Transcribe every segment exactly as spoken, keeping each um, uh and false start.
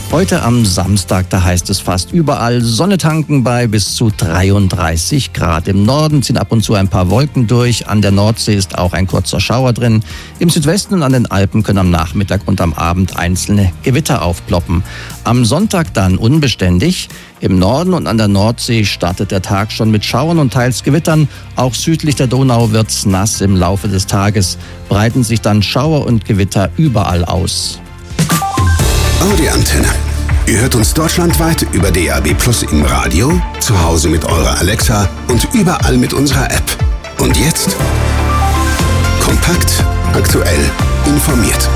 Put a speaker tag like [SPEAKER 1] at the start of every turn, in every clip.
[SPEAKER 1] Heute am Samstag, da heißt es fast überall Sonne tanken bei bis zu dreiunddreißig Grad. Im Norden ziehen ab und zu ein paar Wolken durch. An der Nordsee ist auch ein kurzer Schauer drin. Im Südwesten und an den Alpen können am Nachmittag und am Abend einzelne Gewitter aufploppen. Am Sonntag dann unbeständig. Im Norden und an der Nordsee startet der Tag schon mit Schauern und teils Gewittern. Auch südlich der Donau wird's nass. Im Laufe des Tages breiten sich dann Schauer und Gewitter überall aus.
[SPEAKER 2] Audi Antenne. Ihr hört uns deutschlandweit über D A B Plus im Radio, zu Hause mit eurer Alexa und überall mit unserer App. Und jetzt kompakt, aktuell, informiert.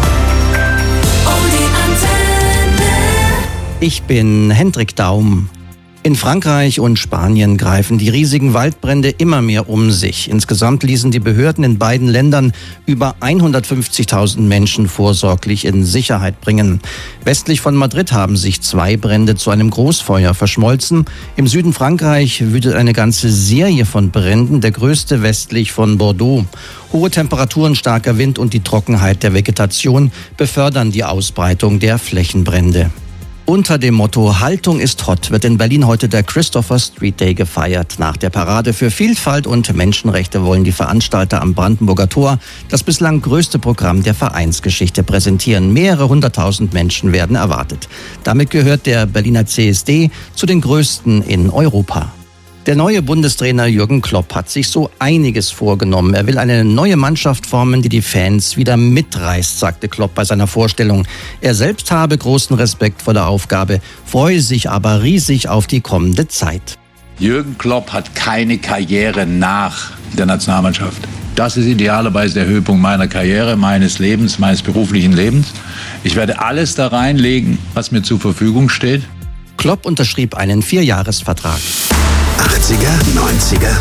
[SPEAKER 3] Audi Antenne.
[SPEAKER 1] Ich bin Hendrik Daum. In Frankreich und Spanien greifen die riesigen Waldbrände immer mehr um sich. Insgesamt ließen die Behörden in beiden Ländern über hundertfünfzigtausend Menschen vorsorglich in Sicherheit bringen. Westlich von Madrid haben sich zwei Brände zu einem Großfeuer verschmolzen. Im Süden Frankreich wütet eine ganze Serie von Bränden, der größte westlich von Bordeaux. Hohe Temperaturen, starker Wind und die Trockenheit der Vegetation befördern die Ausbreitung der Flächenbrände. Unter dem Motto Haltung ist hot wird in Berlin heute der Christopher Street Day gefeiert. Nach der Parade für Vielfalt und Menschenrechte wollen die Veranstalter am Brandenburger Tor das bislang größte Programm der Vereinsgeschichte präsentieren. Mehrere hunderttausend Menschen werden erwartet. Damit gehört der Berliner C S D zu den größten in Europa. Der neue Bundestrainer Jürgen Klopp hat sich so einiges vorgenommen. Er will eine neue Mannschaft formen, die die Fans wieder mitreißt, sagte Klopp bei seiner Vorstellung. Er selbst habe großen Respekt vor der Aufgabe, freue sich aber riesig auf die kommende Zeit.
[SPEAKER 4] Jürgen Klopp hat keine Karriere nach der Nationalmannschaft. Das ist idealerweise der Höhepunkt meiner Karriere, meines Lebens, meines beruflichen Lebens. Ich werde alles da reinlegen, was mir zur Verfügung steht.
[SPEAKER 1] Klopp unterschrieb einen Vierjahresvertrag.
[SPEAKER 2] achtziger, neunziger,